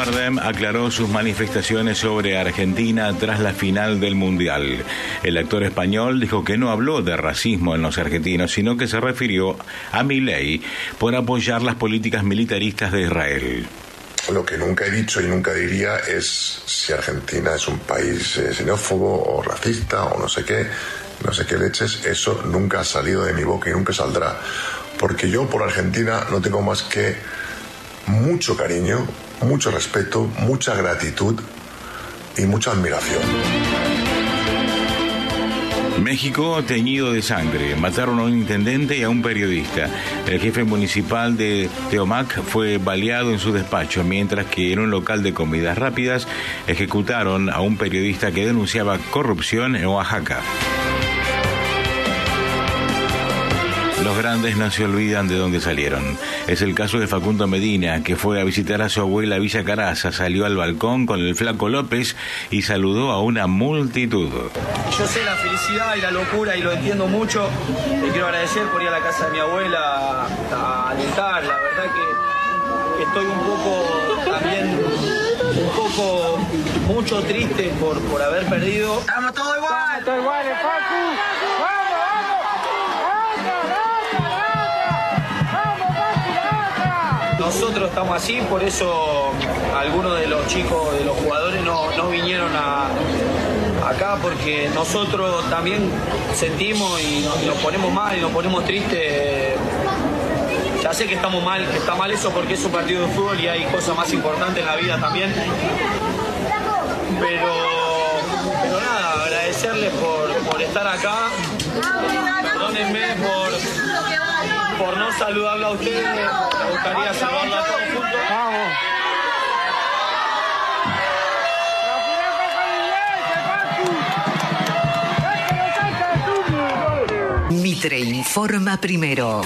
Bardem aclaró sus manifestaciones sobre Argentina tras la final del Mundial. El actor español dijo que no habló de racismo en los argentinos, sino que se refirió a Milei por apoyar las políticas militaristas de Israel. Lo que nunca he dicho y nunca diría es si Argentina es un país xenófobo o racista o no sé qué leches. Eso nunca ha salido de mi boca y nunca saldrá. Porque yo por Argentina no tengo más que mucho cariño, mucho respeto, mucha gratitud y mucha admiración. México teñido de sangre. Mataron a un intendente y a un periodista. El jefe municipal de Teomac fue baleado en su despacho, mientras que en un local de comidas rápidas ejecutaron a un periodista que denunciaba corrupción en Oaxaca. Los grandes no se olvidan de dónde salieron. Es el caso de Facundo Medina, que fue a visitar a su abuela Villa Caraza, salió al balcón con el Flaco López y saludó a una multitud. Yo sé la felicidad y la locura y lo entiendo mucho. Le quiero agradecer por ir a la casa de mi abuela a alentar. La verdad que estoy un poco mucho triste por haber perdido. ¡Estamos todos igual! ¡Estamos todos iguales, Facu! Nosotros estamos así, por eso algunos de los chicos, de los jugadores no vinieron acá, porque nosotros también sentimos y nos ponemos mal y nos ponemos tristes. Ya sé que estamos mal, que está mal eso porque es un partido de fútbol y hay cosas más importantes en la vida también. Pero nada, agradecerles por estar acá. Perdónenme por no saludarla a ustedes. Me gustaría saludarla a todos juntos. Mitre informa primero.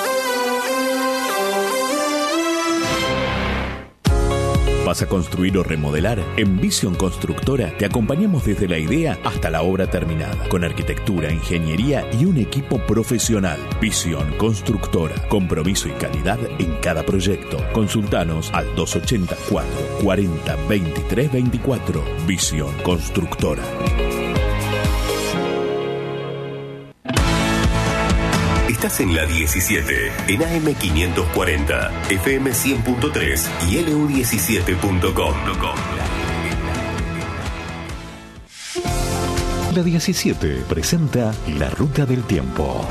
¿Vas a construir o remodelar? En Vision Constructora te acompañamos desde la idea hasta la obra terminada, con arquitectura, ingeniería y un equipo profesional. Vision Constructora, compromiso y calidad en cada proyecto. Consultanos al 284 40 23 24. Vision Constructora. Estás en la 17, en AM 540, FM 100.3 y LU17.com. La 17 presenta La Ruta del Tiempo.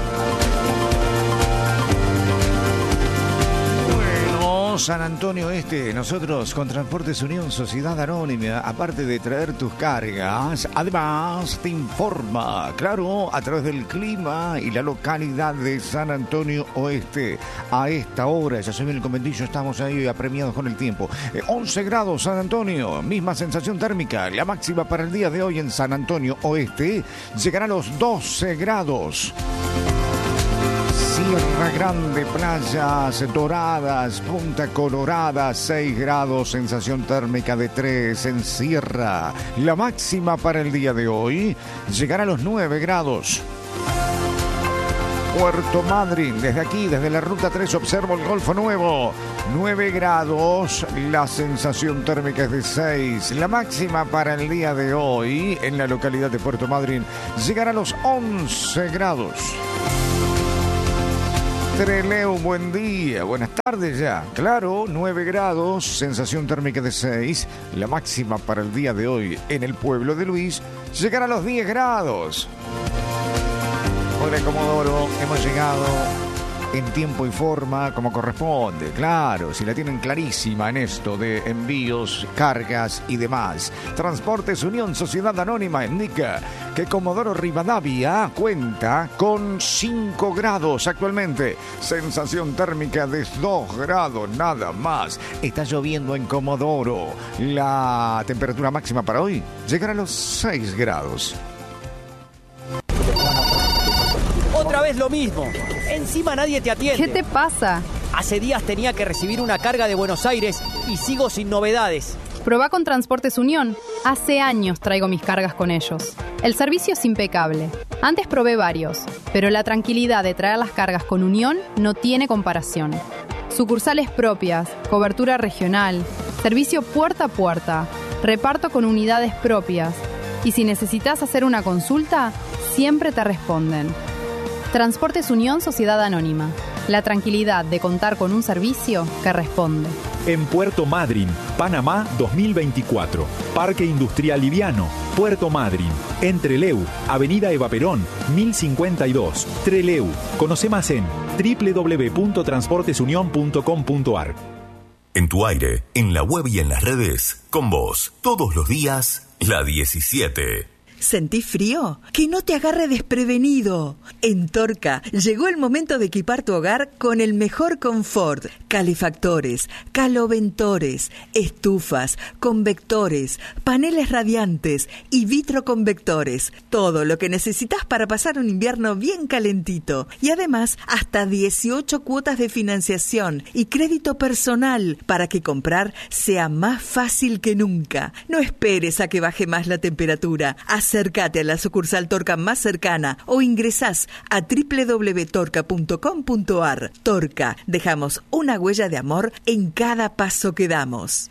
San Antonio Este, nosotros con Transportes Unión Sociedad Anónima, aparte de traer tus cargas, además te informa, claro, a través del clima y la localidad de San Antonio Oeste. A esta hora, ya se ve el conventillo, estamos ahí apremiados con el tiempo. 11 grados San Antonio, misma sensación térmica, la máxima para el día de hoy en San Antonio Oeste llegará a los 12 grados. Sierra Grande, Playas Doradas, Punta Colorada, 6 grados, sensación térmica de 3 en Sierra. La máxima para el día de hoy llegará a los 9 grados. Puerto Madryn, desde aquí, desde la Ruta 3, observo el Golfo Nuevo. 9 grados, la sensación térmica es de 6. La máxima para el día de hoy en la localidad de Puerto Madryn llegará a los 11 grados. Trelew, buen día, buenas tardes ya. Claro, 9 grados, sensación térmica de 6. La máxima para el día de hoy en el pueblo de Luis llegará a los 10 grados. Hola Comodoro, hemos llegado en tiempo y forma como corresponde. Claro, si la tienen clarísima en esto de envíos, cargas y demás. Transportes Unión Sociedad Anónima indica que Comodoro Rivadavia cuenta con 5 grados actualmente. Sensación térmica de 2 grados, nada más. Está lloviendo en Comodoro. La temperatura máxima para hoy llegará a los 6 grados. Otra vez lo mismo. Encima nadie te atiende. ¿Qué te pasa? Hace días tenía que recibir una carga de Buenos Aires y sigo sin novedades. Probá con Transportes Unión. Hace años traigo mis cargas con ellos. El servicio es impecable. Antes probé varios, pero la tranquilidad de traer las cargas con Unión no tiene comparación. Sucursales propias, cobertura regional, Servicio puerta a puerta. Reparto con unidades propias. Y si necesitas hacer una consulta, siempre te responden. Transportes Unión Sociedad Anónima. La tranquilidad de contar con un servicio que responde. En Puerto Madryn, Panamá 2024. Parque Industrial Liviano, Puerto Madryn. En Trelew, Avenida Eva Perón, 1052. Trelew. Conoce más en www.transportesunion.com.ar. En tu aire, en la web y en las redes, con vos, todos los días, la 17. ¿Sentís frío? ¡Que no te agarre desprevenido! En Torca llegó el momento de equipar tu hogar con el mejor confort. Calefactores, caloventores, estufas, convectores, paneles radiantes y vitroconvectores. Todo lo que necesitas para pasar un invierno bien calentito. Y además, hasta 18 cuotas de financiación y crédito personal para que comprar sea más fácil que nunca. No esperes a que baje más la temperatura. Acércate a la sucursal Torca más cercana o ingresás a www.torca.com.ar. Torca, dejamos una huella de amor en cada paso que damos.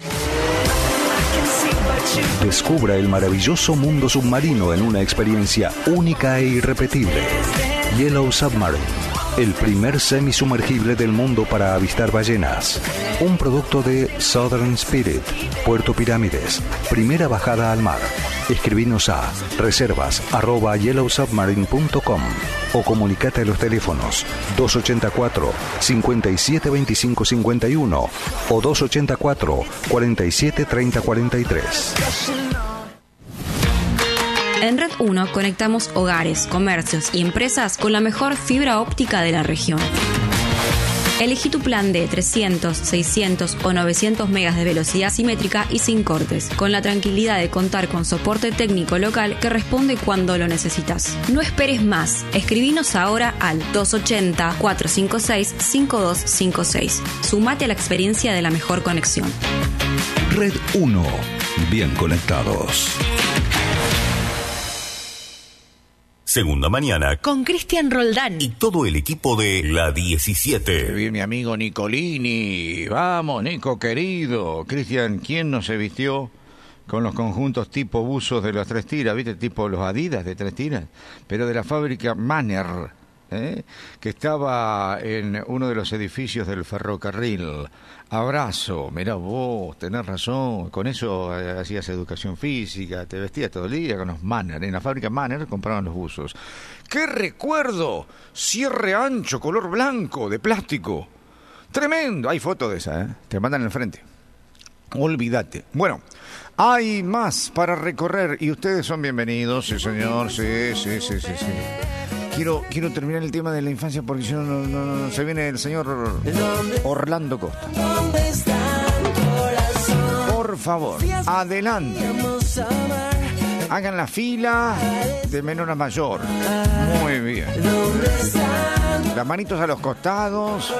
Descubra el maravilloso mundo submarino en una experiencia única e irrepetible. Yellow Submarine, el primer semisumergible del mundo para avistar ballenas. Un producto de Southern Spirit, Puerto Pirámides. Primera bajada al mar. Escribinos a reservas@yellowsubmarine.com o comunicate a los teléfonos 284 57 25 51 o 284 47 30 43. En Red 1 conectamos hogares, comercios y empresas con la mejor fibra óptica de la región. Elegí tu plan de 300, 600 o 900 megas de velocidad simétrica y sin cortes, con la tranquilidad de contar con soporte técnico local que responde cuando lo necesitas. No esperes más. Escribinos ahora al 280-456-5256. Sumate a la experiencia de la mejor conexión. Red 1. Bien conectados. Segunda mañana con Cristian Roldán y todo el equipo de la 17. Bien, mi amigo Nicolini. Vamos, Nico querido. Cristian, ¿quién no se vistió con los conjuntos tipo buzos de las 3 tiras? ¿Viste? Tipo los Adidas de 3 tiras, pero de la fábrica Manner, que estaba en uno de los edificios del ferrocarril. Abrazo, mirá vos, tenés razón, con eso hacías educación física, te vestías todo el día con los Manner. En la fábrica Manner compraban los buzos. ¡Qué recuerdo! Cierre ancho, color blanco, de plástico. Tremendo. Hay fotos de esa, te mandan al frente. Olvídate. Bueno, hay más para recorrer y ustedes son bienvenidos, sí señor, sí. Quiero terminar el tema de la infancia porque si no se viene el señor Orlando Costa. Por favor, adelante. Hagan la fila de menor a mayor. Muy bien. Las manitos a los costados.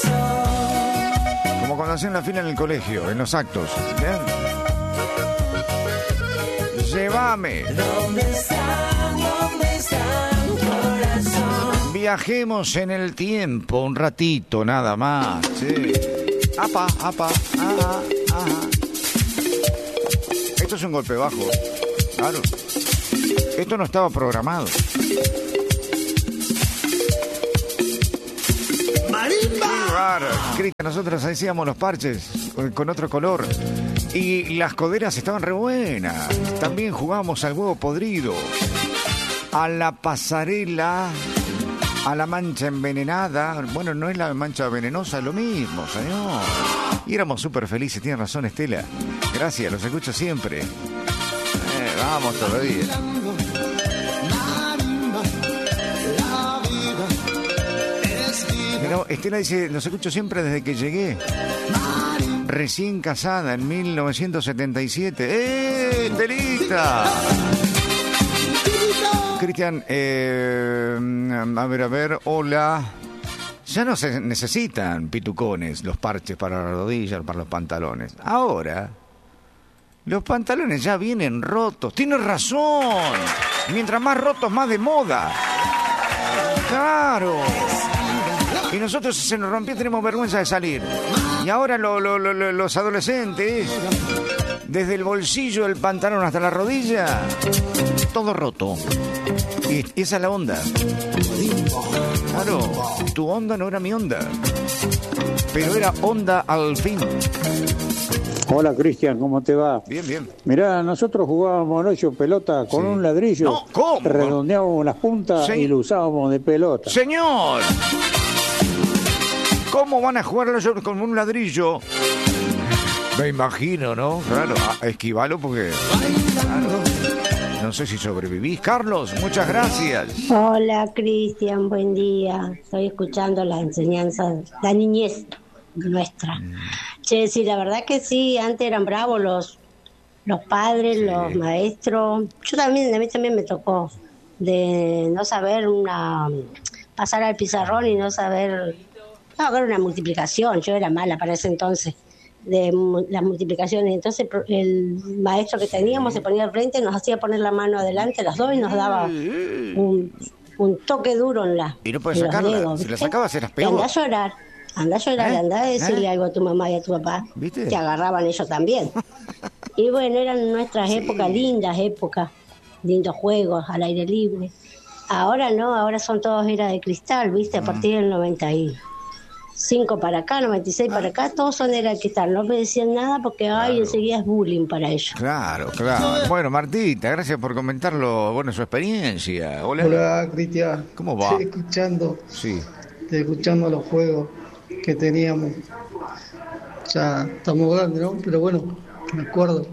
Como cuando hacen la fila en el colegio, en los actos. ¿Bien? Llévame. Viajemos en el tiempo un ratito, nada más. Sí. Apa. Esto es un golpe bajo. Claro. Esto no estaba programado. Claro. Cristian, nosotros hacíamos los parches con otro color. Y las coderas estaban re buenas. También jugábamos al huevo podrido. A la pasarela, a la mancha envenenada. Bueno, no es la mancha venenosa, es lo mismo, señor. Y éramos súper felices, tiene razón Estela. Gracias, los escucho siempre. Vamos todavía. Pero Estela dice, los escucho siempre desde que llegué. Recién casada en 1977. ¡Estelita! Cristian, a ver, hola. Ya no se necesitan pitucones, los parches para las rodillas, para los pantalones. Ahora, los pantalones ya vienen rotos. Tienes razón. Mientras más rotos, más de moda. Claro. Y nosotros, si se nos rompió, tenemos vergüenza de salir. Y ahora los adolescentes, desde el bolsillo del pantalón hasta la rodilla, todo roto. Y esa es la onda. Claro, tu onda no era mi onda, pero era onda al fin. Hola Cristian, ¿cómo te va? Bien, bien. Mirá, nosotros jugábamos anoche pelota con un ladrillo. No, ¿cómo? Redondeábamos las puntas y lo usábamos de pelota. ¡Señor! ¿Cómo van a jugar con un ladrillo? Me imagino, ¿no? Claro, esquivalo porque... Claro, no sé si sobrevivís. Carlos, muchas gracias. Hola Cristian, buen día. Estoy escuchando la enseñanza, la niñez nuestra. Che, sí, la verdad que sí, antes eran bravos los padres, los maestros. A mí también me tocó de no saber pasar al pizarrón y no saber una multiplicación. Yo era mala para ese entonces de las multiplicaciones. Entonces el maestro que teníamos se ponía al frente, nos hacía poner la mano adelante las dos y nos daba un toque duro en la. Y no puedes sacarla. Dedos, si la sacabas eras peor. Anda a llorar, anda a decirle algo a tu mamá y a tu papá. ¿Viste? Te agarraban ellos también. Y bueno, eran nuestras épocas, lindas épocas, lindos juegos al aire libre. Ahora no, ahora son todos eras de cristal, ¿viste? A partir del 95 para acá, 96 para acá, todos son eras de cristal. No me decían nada porque enseguida es bullying para ellos. Claro. Bueno, Martita, gracias por comentarlo, su experiencia. Hola, Cristian. ¿Cómo va? Estoy escuchando los juegos que teníamos. Ya estamos grandes, ¿no? Pero bueno, me acuerdo.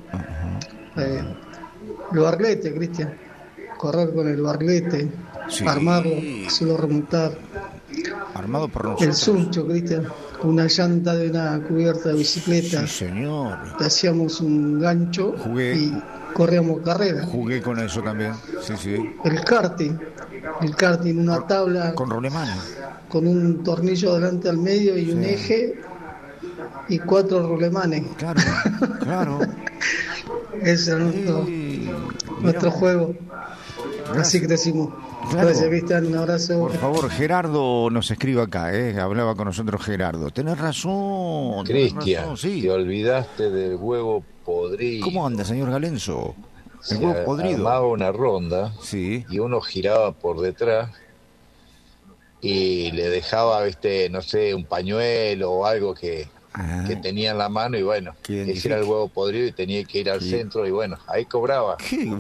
Los barletes, Cristian. Correr con el barlete, armarlo, hacerlo remontar. Armado por nosotros. El suncho, Cristian. Una llanta de una cubierta de bicicleta. Sí, señor. Le hacíamos un gancho y corríamos carrera. Jugué con eso también. Sí. El karting, una tabla. Con rolemanes. Con un tornillo delante al medio y un eje y 4 rolemanes. Claro. Ese era nuestro juego. Así crecimos. Gracias, Cristian, un abrazo. Por favor, Gerardo nos escribe acá, hablaba con nosotros Gerardo. Tenés razón. Cristian, te olvidaste del huevo podrido. ¿Cómo anda, señor Galenzo? El huevo podrido. Armaba una ronda y uno giraba por detrás y le dejaba, un pañuelo o algo que tenía en la mano y ese era el huevo podrido y tenía que ir al centro y ahí cobraba.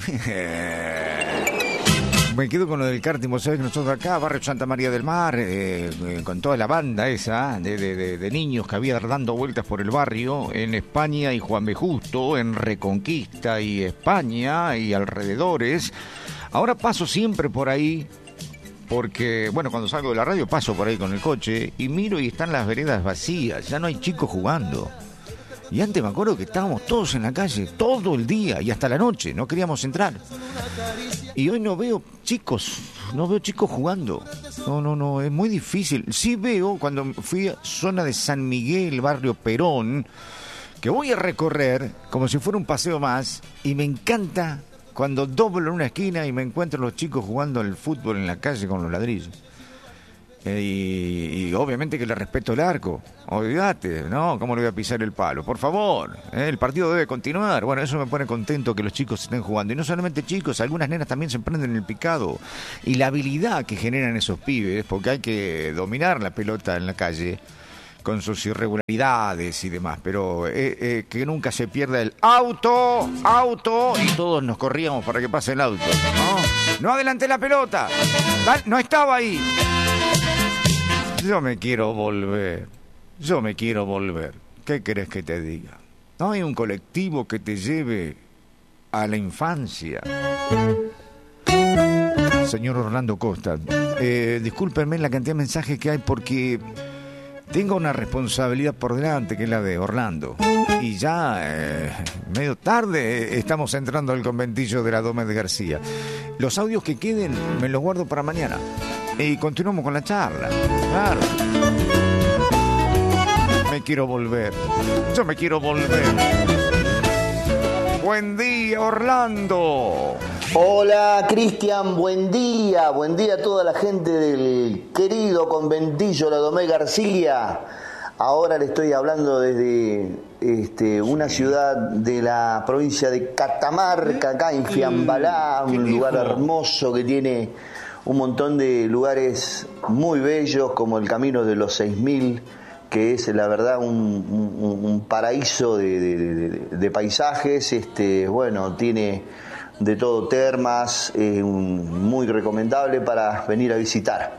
Me quedo con lo del karting, vos sabés que nosotros acá, barrio Santa María del Mar, con toda la banda esa de niños que había dando vueltas por el barrio, en España y Juan B. Justo, en Reconquista y España y alrededores. Ahora paso siempre por ahí, porque, cuando salgo de la radio paso por ahí con el coche y miro y están las veredas vacías, ya no hay chicos jugando. Y antes me acuerdo que estábamos todos en la calle, todo el día y hasta la noche, no queríamos entrar. Y hoy no veo chicos jugando. No, es muy difícil. Sí veo cuando fui a zona de San Miguel, barrio Perón, que voy a recorrer como si fuera un paseo más, y me encanta cuando doblo en una esquina y me encuentro los chicos jugando al fútbol en la calle con los ladrillos. Y obviamente que le respeto el arco. Olvídate, ¿no? ¿Cómo le voy a pisar el palo? Por favor, el partido debe continuar. Eso me pone contento que los chicos estén jugando. Y no solamente chicos, algunas nenas también se prenden el picado. Y la habilidad que generan esos pibes, porque hay que dominar la pelota en la calle con sus irregularidades y demás. Pero que nunca se pierda el auto, y todos nos corríamos para que pase el auto. No adelanté la pelota, no estaba ahí. Yo me quiero volver. ¿Qué querés que te diga? No hay un colectivo que te lleve a la infancia. Señor Orlando Costa, discúlpenme la cantidad de mensajes que hay porque tengo una responsabilidad por delante, que es la de Orlando. Y ya, medio tarde, estamos entrando al conventillo de la Dome de García. Los audios que queden me los guardo para mañana. Y continuamos con la charla. Claro. Yo me quiero volver. Buen día, Orlando. Hola, Cristian, buen día a toda la gente del querido conventillo La Domé García. Ahora le estoy hablando desde una ciudad de la provincia de Catamarca, acá en Fiambalá, un lugar hermoso que tiene un montón de lugares muy bellos, como el Camino de los 6000, que es la verdad un paraíso de paisajes. Bueno, tiene de todo, termas, muy recomendable para venir a visitar.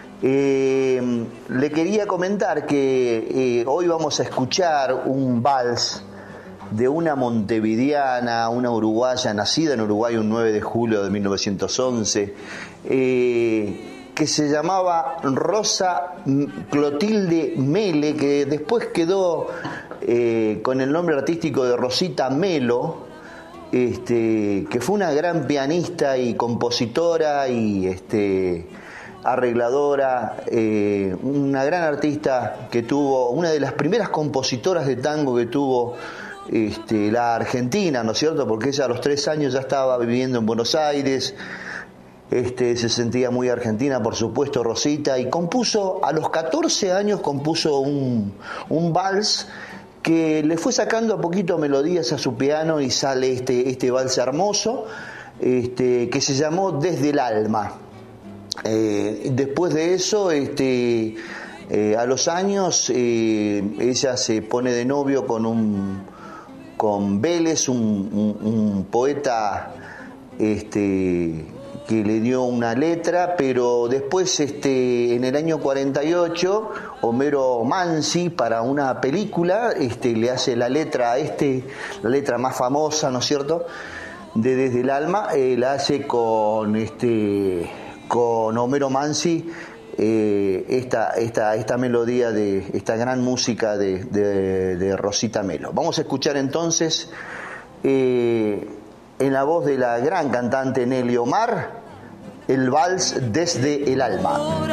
Le quería comentar que hoy vamos a escuchar un vals de una montevideana, una uruguaya, nacida en Uruguay un 9 de julio de 1911, que se llamaba Rosa Clotilde Mele, que después quedó con el nombre artístico de Rosita Melo, que fue una gran pianista y compositora y arregladora, una gran artista que tuvo, una de las primeras compositoras de tango que tuvo la Argentina, ¿no es cierto? Porque ella a los 3 años ya estaba viviendo en Buenos Aires, se sentía muy argentina, por supuesto, Rosita, y compuso, a los 14 años compuso un vals que le fue sacando a poquito melodías a su piano y sale este vals hermoso, que se llamó Desde el Alma. Después de eso, a los años, ella se pone de novio con Vélez, un poeta que le dio una letra, pero después, en el año 48, Homero Mansi, para una película, le hace la letra la letra más famosa, ¿no es cierto?, de Desde el Alma, la hace con Homero Mansi, esta melodía de esta gran música de Rosita Melo. Vamos a escuchar entonces en la voz de la gran cantante Nelly Omar el vals Desde el Alma.